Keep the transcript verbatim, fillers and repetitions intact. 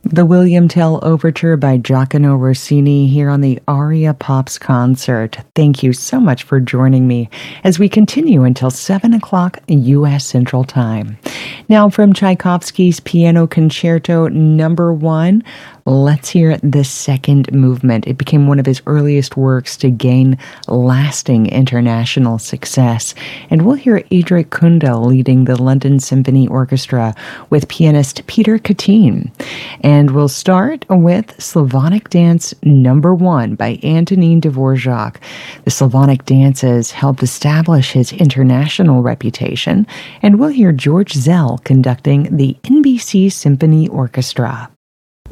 The William Tell Overture by Giacomo Rossini here on the Aria Pops concert. Thank you so much for joining me as we continue until seven o'clock U S Central Time. Now from Tchaikovsky's Piano Concerto Number One, let's hear the second movement. It became one of his earliest works to gain lasting international success. And we'll hear Idrik Kundal leading the London Symphony Orchestra with pianist Peter Kattin. And we'll start with Slavonic Dance Number One by Antonin Dvorak. The Slavonic dances helped establish his international reputation. And we'll hear George Zell conducting the N B C Symphony Orchestra.